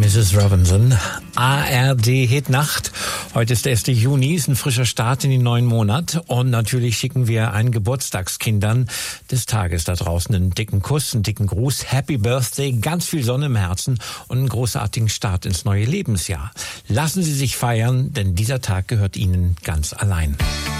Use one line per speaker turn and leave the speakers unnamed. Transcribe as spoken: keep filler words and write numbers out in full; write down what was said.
Missus Robinson. A R D Hitnacht. Heute ist der erste Juni, ist ein frischer Start in den neuen Monat. Und natürlich schicken wir allen Geburtstagskindern des Tages da draußen einen dicken Kuss, einen dicken Gruß. Happy Birthday, ganz viel Sonne im Herzen und einen großartigen Start ins neue Lebensjahr. Lassen Sie sich feiern, denn dieser Tag gehört Ihnen ganz allein.